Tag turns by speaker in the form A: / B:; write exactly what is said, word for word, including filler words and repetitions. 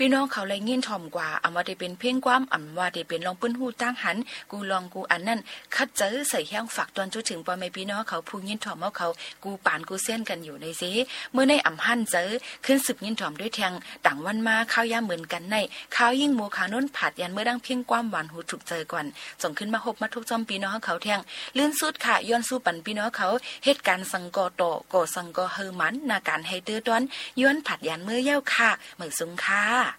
A: พี่น้องเขาเลยยินถ่อมกว่าอำว่าได้เป็นเพียงความอำว่าได้เป็นลองปื้นหูตั้งหันกูลองกูอันนั่นคัดเจอใส่แห้งฝากตอนจุถึงปอแม่พี่น้องเขาพูยินถ่อมเอาเขากูปานกูเส้นกันอยู่ในเสเมื่อในอำหั่นเจอขึ้นสืบยินถ่อมด้วยแทงต่างวันมาข้าวยาเหมือนกันในข้าวยิ่งหมูขาน้นผัดยันเมื่อดังเพียงความหวานหูถูกเจอก่อนส่งขึ้นมาหบมาทุกจอมพี่น้องเขาแทงลื่นสุดค่ะย้อนสู้ปั่นพี่น้องเขาเหตุการณ์สังกอโตโกสังกอเฮอมันนาการให้ตื้อต้อนย้อนผัดยันเมื่อเย้าค่ะเหมือนสุงค่ะ